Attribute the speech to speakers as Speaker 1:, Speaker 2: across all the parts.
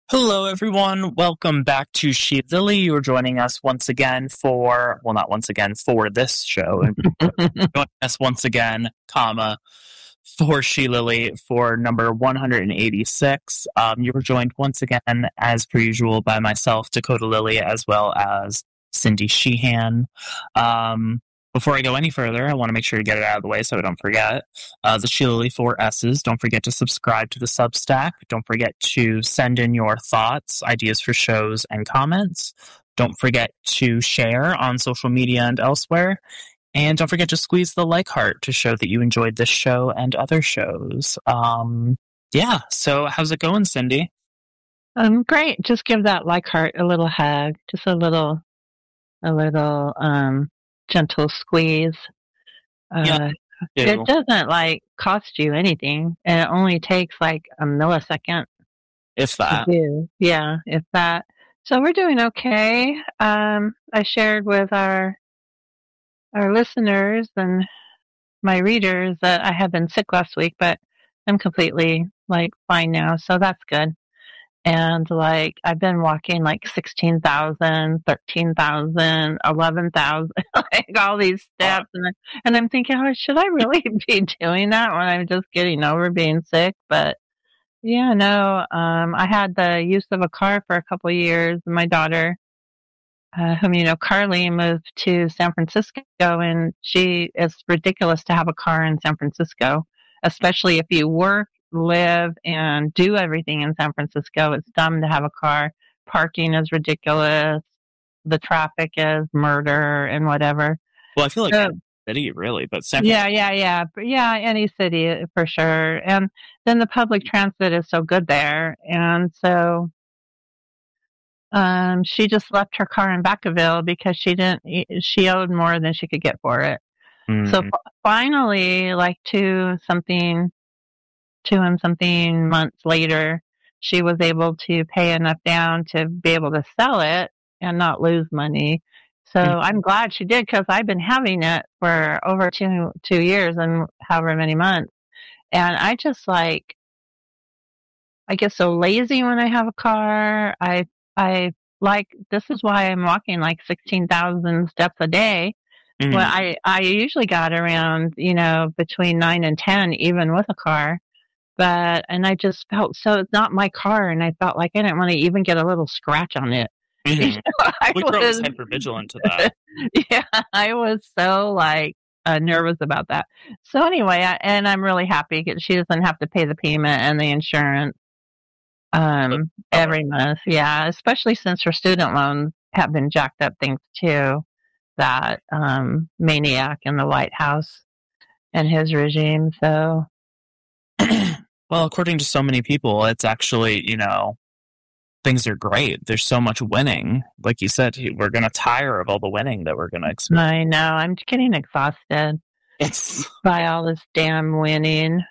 Speaker 1: Hello, everyone. Welcome back to She Lily. You're joining us once again for, well, not once again, for this show. Joining us once again, for She Lily for number 186. You were joined once again, as per usual, by myself, Dakota Lily, as well as Cindy Sheehan. Before I go any further, I want to make sure to get it out of the way so I don't forget. The She Lily 4 S's. Don't forget to subscribe to the Substack. Don't forget to send in your thoughts, ideas for shows, and comments. Don't forget to share on social media and elsewhere. And don't forget to squeeze the like heart to show that you enjoyed this show and other shows. So how's it going, Cindy?
Speaker 2: Great. Just give that like heart a little hug, just a little gentle squeeze. It doesn't cost you anything, and it only takes like a millisecond.
Speaker 1: If that.
Speaker 2: To do. Yeah, if that. So we're doing okay. I shared with our listeners and my readers that I had been sick last week, but I'm completely fine now, so that's good. And I've been walking 16,000, 13,000, 11,000, all these steps. And I'm thinking, oh, should I really be doing that when I'm just getting over being sick? But yeah, no, I had the use of a car for a couple of years. My daughter, whom you know, Carly, moved to San Francisco, and it's ridiculous to have a car in San Francisco, especially if you work, live, and do everything in San Francisco. It's dumb to have a car. Parking is ridiculous. The traffic is murder and whatever.
Speaker 1: Well, I feel like any city, really, but San
Speaker 2: Francisco. Yeah, any city for sure. And then the public transit is so good there. And so she just left her car in Vacaville because she owed more than she could get for it. Mm. So finally, 2 and something months later, she was able to pay enough down to be able to sell it and not lose money. So I'm glad she did, because I've been having it for over two years and however many months. And I just I get so lazy when I have a car. This is why I'm walking 16,000 steps a day. Mm-hmm. Well, I usually got around, between 9 and 10, even with a car. And I just felt so, it's not my car, and I felt like I didn't want to even get a little scratch on it.
Speaker 1: Mm-hmm. I was hyper-vigilant to that.
Speaker 2: Yeah, I was so nervous about that. So anyway, I'm really happy because she doesn't have to pay the payment and the insurance every month. Yeah, especially since her student loans have been jacked up thanks to that maniac in the White House and his regime. So...
Speaker 1: Well, according to so many people, it's actually, things are great. There's so much winning. Like you said, we're going to tire of all the winning that we're going to experience.
Speaker 2: I know. I'm getting exhausted by all this damn winning.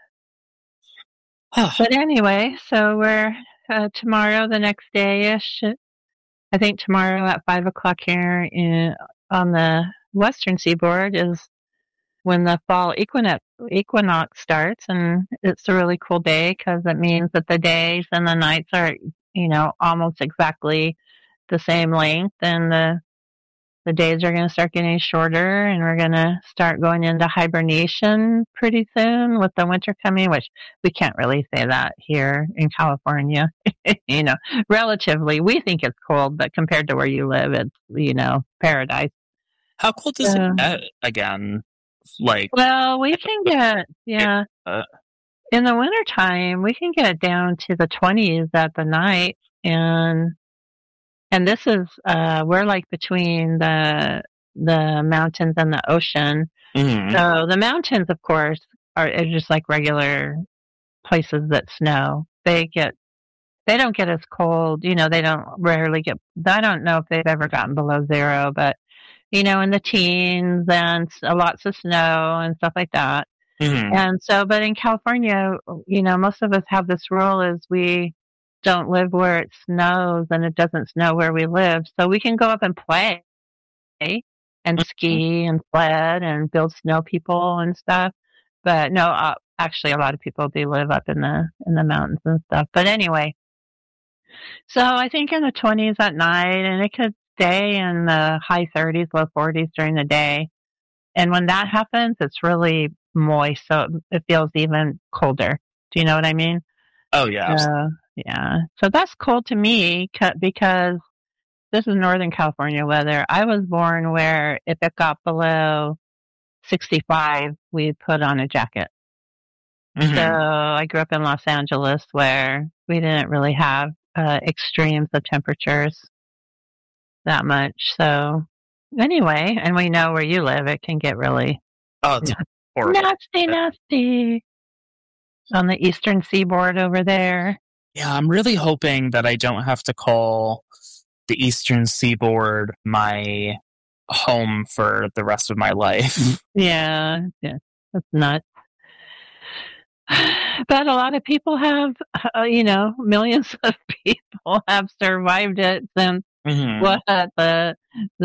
Speaker 2: But anyway, so we're tomorrow, the next day-ish. I think tomorrow at 5 o'clock here on the Western Seaboard is when the fall equinox starts, and it's a really cool day because it means that the days and the nights are, almost exactly the same length, and the days are going to start getting shorter, and we're going to start going into hibernation pretty soon with the winter coming, which we can't really say that here in California. Relatively, we think it's cold, but compared to where you live, it's, paradise.
Speaker 1: How cold does it get again?
Speaker 2: Well, we can get, in the wintertime, we can get down to the 20s at the night. And this is, we're between the mountains and the ocean. Mm-hmm. So the mountains, of course, are just regular places that snow. They don't get as cold, they don't rarely get, I don't know if they've ever gotten below zero, but in the teens and lots of snow and stuff like that. Mm-hmm. And so, but in California, most of us have this rule is we don't live where it snows and it doesn't snow where we live. So we can go up and play and ski and sled and build snow people and stuff. But no, actually a lot of people do live up in the mountains and stuff. But anyway, So I think in the 20s at night, and it could stay in the high 30s, low 40s during the day. And when that happens, it's really moist, so it feels even colder. Do you know what I mean?
Speaker 1: Oh, yeah.
Speaker 2: Yeah. So that's cool to me because this is Northern California weather. I was born where if it got below 65, we put on a jacket.
Speaker 1: Mm-hmm.
Speaker 2: So I grew up in Los Angeles where we didn't really have extremes of temperatures that much. So anyway, and we know where you live, it can get really
Speaker 1: it's horrible.
Speaker 2: nasty on the eastern seaboard over there.
Speaker 1: Yeah, I'm really hoping that I don't have to call the eastern seaboard my home for the rest of my life.
Speaker 2: Yeah, that's nuts. But a lot of people have, millions of people have survived it since the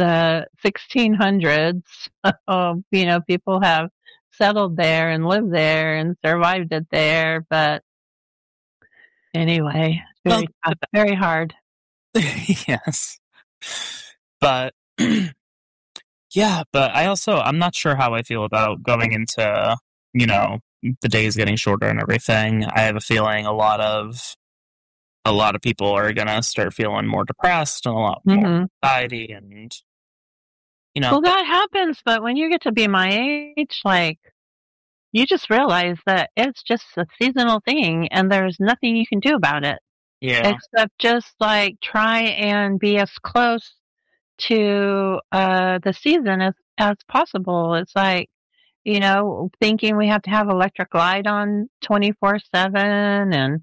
Speaker 2: 1600s. People have settled there and lived there and survived it there. But anyway, very tough, very hard.
Speaker 1: Yes, but yeah, but I'm not sure how I feel about going into the days getting shorter and everything. I have a feeling a lot of people are gonna start feeling more depressed and a lot more anxiety, and
Speaker 2: Well, that happens, but when you get to be my age, like, you just realize that it's just a seasonal thing, and there's nothing you can do about it.
Speaker 1: Yeah.
Speaker 2: Except just like try and be as close to the season as possible. It's like, thinking we have to have electric light on 24/7 and,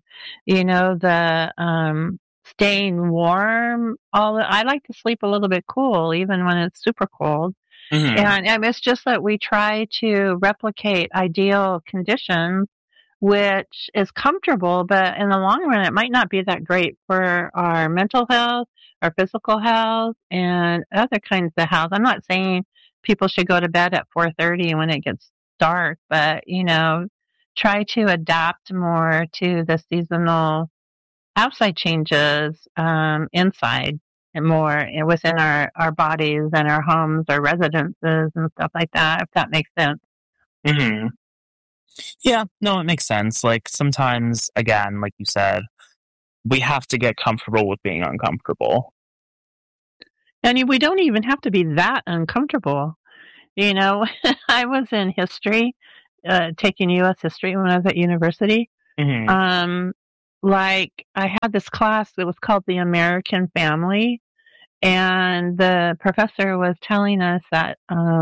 Speaker 2: the staying warm. I like to sleep a little bit cool, even when it's super cold. And it's just that we try to replicate ideal conditions, which is comfortable, but in the long run, it might not be that great for our mental health, our physical health, and other kinds of health. I'm not saying people should go to bed at 4:30 when it gets dark, but, try to adapt more to the seasonal outside changes inside and more within our bodies and our homes, our residences and stuff like that, if that makes sense.
Speaker 1: Yeah, no, it makes sense. Like sometimes, again, like you said, we have to get comfortable with being uncomfortable.
Speaker 2: And we don't even have to be that uncomfortable. I was in history, taking U.S. history when I was at university. Like I had this class that was called The American Family, and the professor was telling us that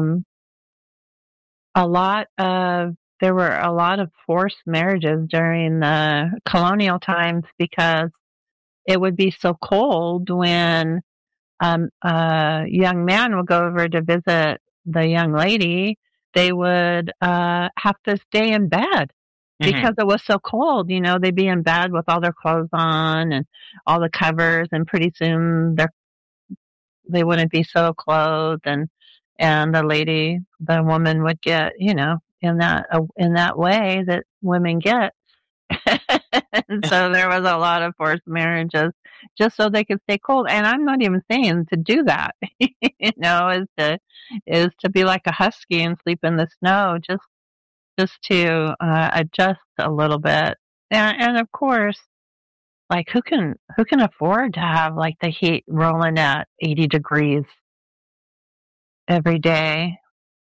Speaker 2: there were a lot of forced marriages during the colonial times because it would be so cold when a young man would go over to visit the young lady. They would have to stay in bed because it was so cold. They'd be in bed with all their clothes on and all the covers, and pretty soon they wouldn't be so clothed, and the woman would get, in that way that women get. And so there was a lot of forced marriages just so they could stay cold. And I'm not even saying to do that, is to be like a husky and sleep in the snow, just to adjust a little bit. And of course, like who can afford to have like the heat rolling at 80 degrees every day?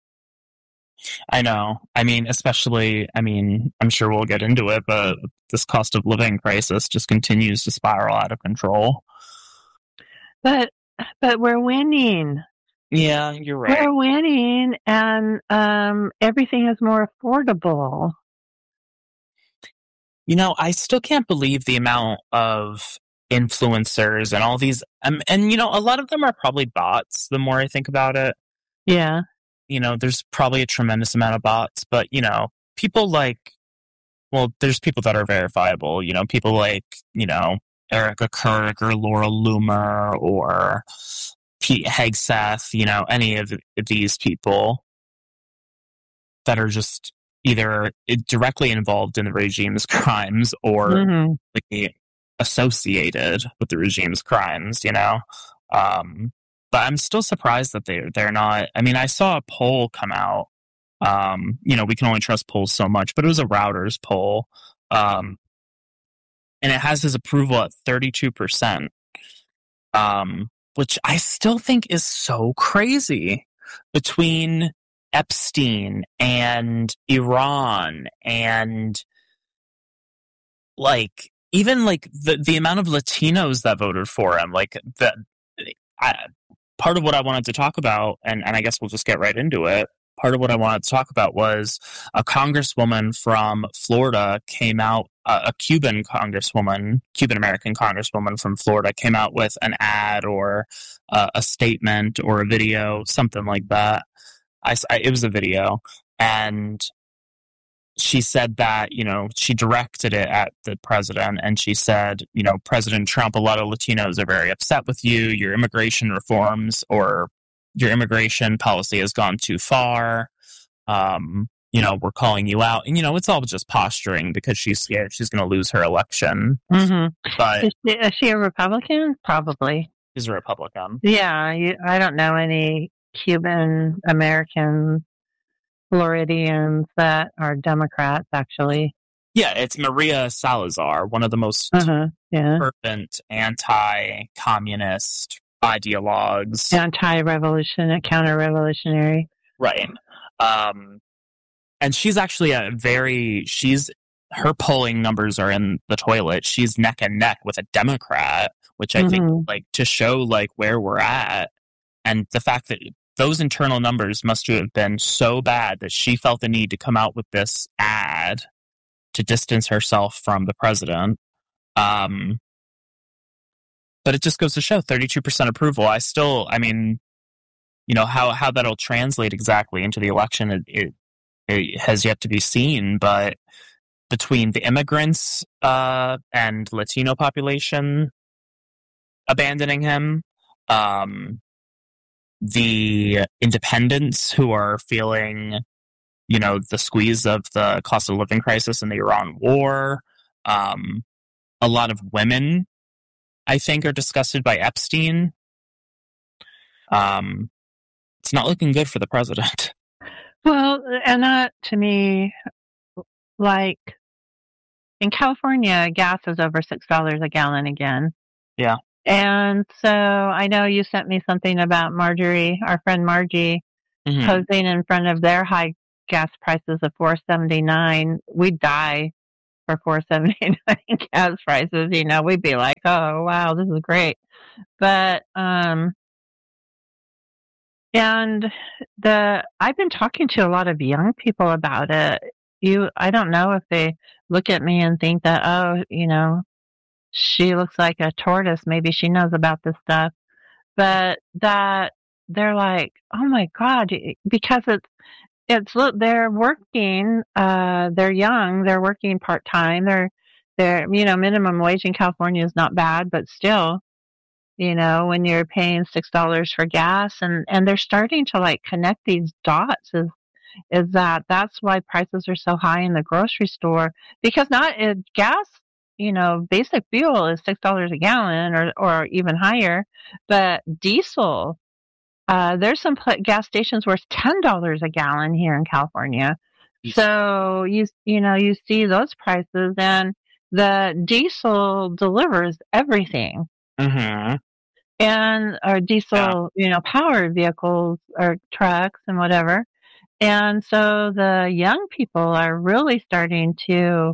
Speaker 1: I know. I mean, especially, I'm sure we'll get into it, but this cost of living crisis just continues to spiral out of control.
Speaker 2: But we're winning.
Speaker 1: Yeah, you're right.
Speaker 2: We're winning, and everything is more affordable.
Speaker 1: I still can't believe the amount of influencers and all these, and a lot of them are probably bots, the more I think about it.
Speaker 2: Yeah.
Speaker 1: There's probably a tremendous amount of bots, but, people there's people that are verifiable, people like, Erica Kirk or Laura Loomer or Pete Hegseth, any of these people that are just either directly involved in the regime's crimes or associated with the regime's crimes, you know? But I'm still surprised that they're not. I mean, I saw a poll come out. You know, we can only trust polls so much, but it was a Reuters poll. And it has his approval at 32%. Which I still think is so crazy, between Epstein and Iran and like even like the amount of Latinos that voted for him. Like part of what I wanted to talk about, and I guess we'll just get right into it. Part of what I wanted to talk about was a congresswoman from Florida came out, a Cuban American congresswoman from Florida came out with an ad or a statement or a video, something like that. It was a video, and she said that, you know, she directed it at the president, and she said, you know, President Trump, a lot of Latinos are very upset with you. Your immigration reforms or your immigration policy has gone too far. You know, we're calling you out. And, you know, it's all just posturing because she's scared she's going to lose her election.
Speaker 2: Mm-hmm.
Speaker 1: But
Speaker 2: is she a Republican? Probably.
Speaker 1: She's a Republican.
Speaker 2: Yeah, I don't know any Cuban American Floridians that are Democrats, actually.
Speaker 1: Yeah, it's Maria Salazar, one of the most fervent anti-communist ideologues.
Speaker 2: Anti-revolution, counter-revolutionary.
Speaker 1: Right. And she's actually her polling numbers are in the toilet. She's neck and neck with a Democrat, which I think, like, to show, like, where we're at. And the fact that those internal numbers must have been so bad that she felt the need to come out with this ad to distance herself from the president. But it just goes to show 32% approval. I mean, you know, how that'll translate exactly into the election, it has yet to be seen. But between the immigrants and Latino population abandoning him, the independents who are feeling, you know, the squeeze of the cost of living crisis and the Iran war, a lot of women, I think, are disgusted by Epstein. It's not looking good for the president.
Speaker 2: Well, and that, to me, like, in California, gas is over $6 a gallon again.
Speaker 1: Yeah.
Speaker 2: And so I know you sent me something about Marjorie, our friend Margie, posing in front of their high gas prices of $4.79. We'd die for $4.79 gas prices. You know, we'd be like, oh, wow, this is great. But, and I've been talking to a lot of young people about it. I don't know if they look at me and think that, oh, you know, she looks like a tortoise. Maybe she knows about this stuff. But that they're like, oh my God, because they're working, they're young, they're working part-time, they're, you know, minimum wage in California is not bad, but still, you know, when you're paying $6 for gas, and they're starting to, like, connect these dots is that's why prices are so high in the grocery store, because gas, you know, basic fuel is $6 a gallon or even higher, but diesel, there's some gas stations worth $10 a gallon here in California. So you see those prices, and the diesel delivers everything.
Speaker 1: Mm-hmm.
Speaker 2: And our diesel, you know, powered vehicles or trucks and whatever. And so the young people are really starting to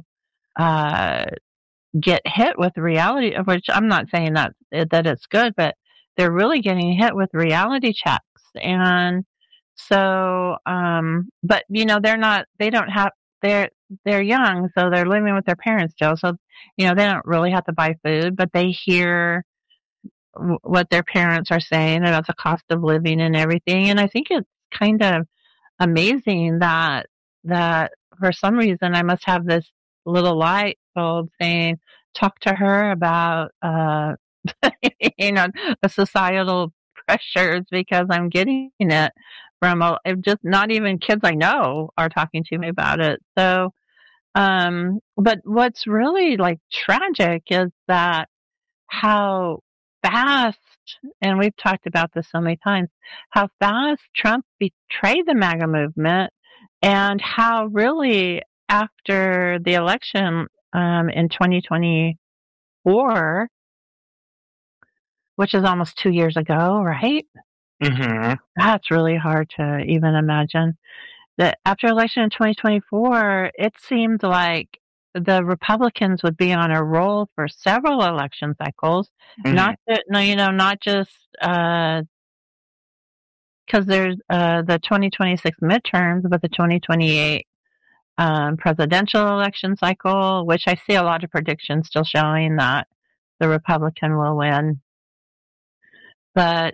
Speaker 2: get hit with reality, of which I'm not saying that it's good, but they're really getting hit with reality checks. And so, but, you know, they're young, so they're living with their parents still. So, you know, they don't really have to buy food, but they hear what their parents are saying about the cost of living and everything. And I think it's kind of amazing that for some reason I must have this little light bulb saying, talk to her about, you know, the societal pressures, because I'm getting it from just not even kids I know are talking to me about it. So, But what's really like tragic is that how fast, and we've talked about this so many times, how fast Trump betrayed the MAGA movement, and how really after the election in 2024, which is almost 2 years ago, right?
Speaker 1: Mm-hmm.
Speaker 2: That's really hard to even imagine. That after election in 2024, it seemed like the Republicans would be on a roll for several election cycles. Not just because there's the 2026 midterms, but the 2028 presidential election cycle, which I see a lot of predictions still showing that the Republican will win. But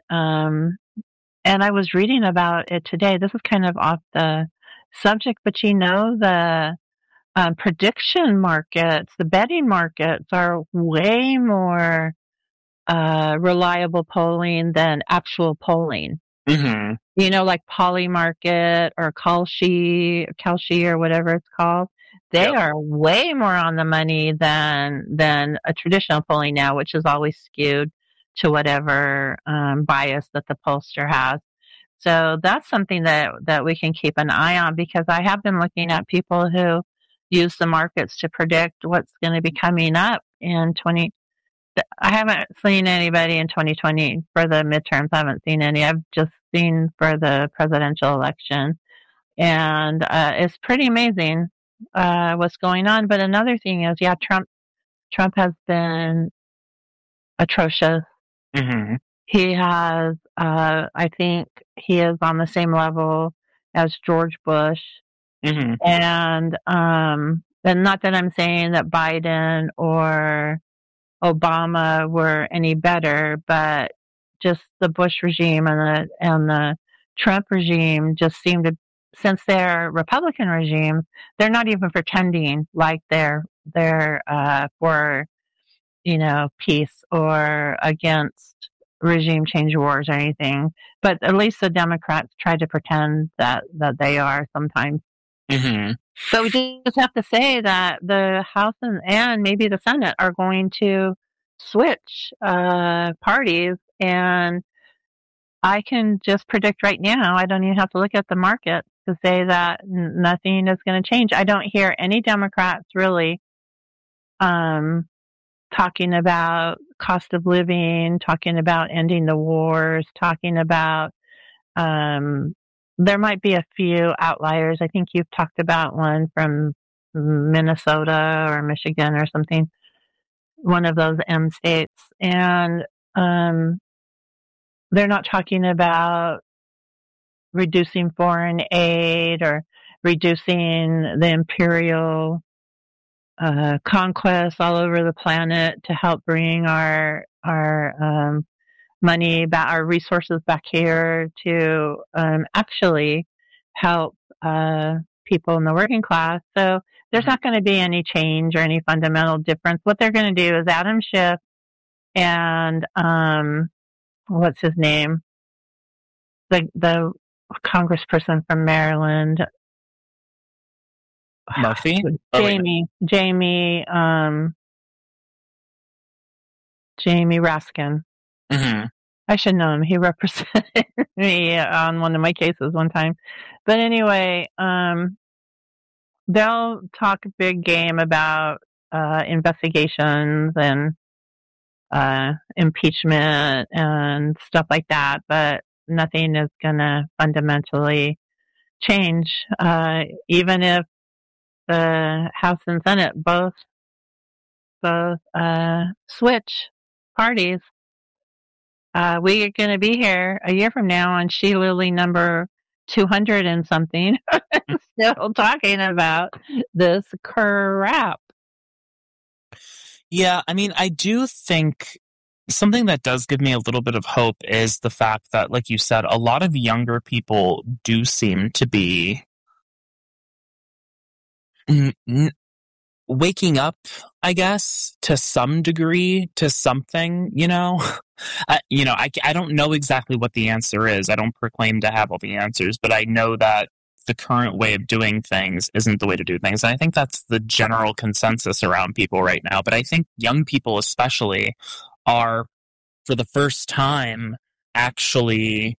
Speaker 2: and I was reading about it today. This is kind of off the subject, but the prediction markets, the betting markets are way more reliable polling than actual polling.
Speaker 1: Mm-hmm.
Speaker 2: Like Polymarket or Kalshi or whatever it's called. They are way more on the money than a traditional polling now, which is always skewed to whatever bias that the pollster has. So that's something that we can keep an eye on, because I have been looking at people who use the markets to predict what's going to be coming up in 20. I haven't seen anybody in 2020 for the midterms. I haven't seen any. I've just seen for the presidential election. And it's pretty amazing what's going on. But another thing is, Trump has been atrocious.
Speaker 1: Mm-hmm.
Speaker 2: He has, I think he is on the same level as George Bush.
Speaker 1: Mm-hmm.
Speaker 2: And not that I'm saying that Biden or Obama were any better, but just the Bush regime and the Trump regime just seem to, since they're Republican regimes, they're not even pretending like they're for peace or against regime change wars or anything. But at least the Democrats try to pretend that they are sometimes.
Speaker 1: Mm-hmm.
Speaker 2: So we just have to say that the House and maybe the Senate are going to switch parties, and I can just predict right now, I don't even have to look at the market to say that nothing is going to change. I don't hear any Democrats really talking about cost of living, talking about ending the wars, talking about there might be a few outliers. I think you've talked about one from Minnesota or Michigan or something, one of those M states. And they're not talking about reducing foreign aid or reducing the imperial conquests all over the planet to help bring our money back, our resources back here to actually help people in the working class. So there's not going to be any change or any fundamental difference. What they're going to do is Adam Schiff and what's his name, the congressperson from Maryland,
Speaker 1: Murphy,
Speaker 2: Jamie Raskin.
Speaker 1: Mm-hmm.
Speaker 2: I should know him. He represented me on one of my cases one time. But anyway, they'll talk big game about investigations and impeachment and stuff like that, but nothing is going to fundamentally change, even if the House and Senate both switch parties. We are going to be here a year from now on She Lily number 200 and something, still talking about this crap.
Speaker 1: Yeah, I mean, I do think something that does give me a little bit of hope is the fact that, like you said, a lot of younger people do seem to be waking up, I guess, to some degree, to something, I don't know exactly what the answer is. I don't proclaim to have all the answers, but I know that the current way of doing things isn't the way to do things. And I think that's the general consensus around people right now. But I think young people especially are, for the first time, actually,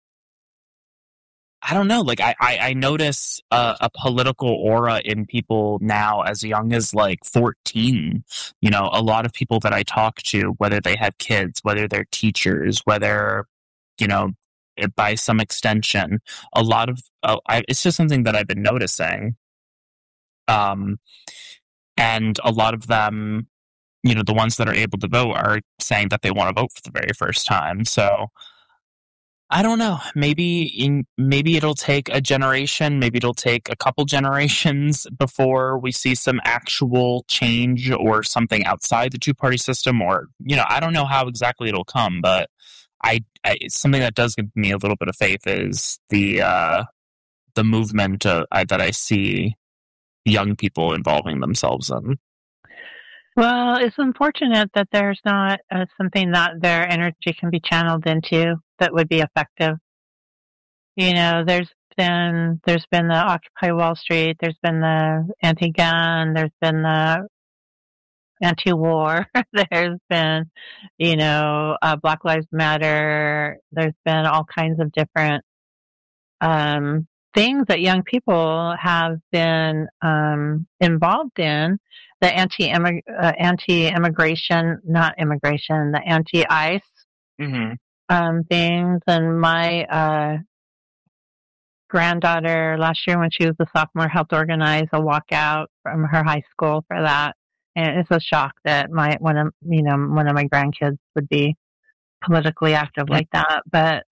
Speaker 1: I don't know, like I notice a political aura in people now as young as like 14. You know, a lot of people that I talk to, whether they have kids, whether they're teachers, whether, you know, by some extension, a lot of it's just something that I've been noticing. And a lot of them, you know, the ones that are able to vote are saying that they want to vote for the very first time. So I don't know. Maybe it'll take a generation. Maybe it'll take a couple generations before we see some actual change or something outside the two-party system. Or, you know, I don't know how exactly it'll come. But something that does give me a little bit of faith is the movement that I see young people involving themselves in.
Speaker 2: Well, it's unfortunate that there's not something that their energy can be channeled into that would be effective. You know, there's been the Occupy Wall Street, there's been the anti-gun, there's been the anti-war, there's been, you know, Black Lives Matter, there's been all kinds of different things that young people have been involved in. The anti-immigration, not immigration, the anti-ICE things. And my granddaughter last year, when she was a sophomore, helped organize a walkout from her high school for that. And it's a shock that one of my grandkids would be politically active like that. But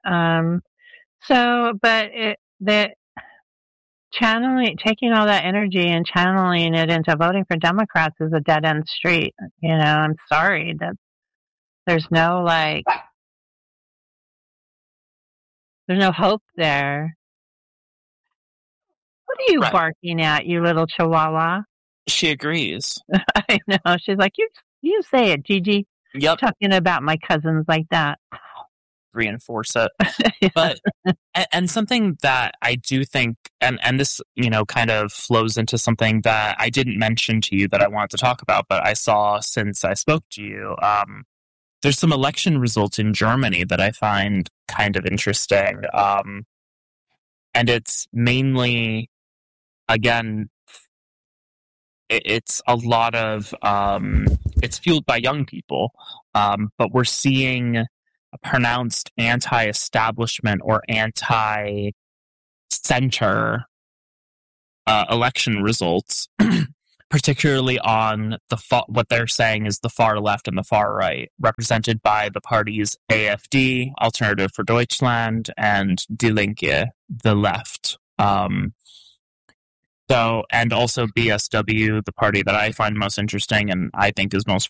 Speaker 2: taking all that energy and channeling it into voting for Democrats is a dead end street. You know, I'm sorry that there's no hope there. What are you barking at, you little chihuahua?
Speaker 1: She agrees.
Speaker 2: I know. She's like, you say it, Gigi.
Speaker 1: Yep.
Speaker 2: Talking about my cousins like that.
Speaker 1: Reinforce it. But and something that I do think, and this, you know, kind of flows into something that I didn't mention to you that I wanted to talk about, but I saw since I spoke to you, there's some election results in Germany that I find kind of interesting. And it's mainly, again, it's a lot of, it's fueled by young people, but we're seeing a pronounced anti-establishment or anti-center election results, particularly on what they're saying is the far left and the far right, represented by the parties AfD, Alternative for Deutschland, and Die Linke, the left. And also BSW, the party that I find most interesting and I think is most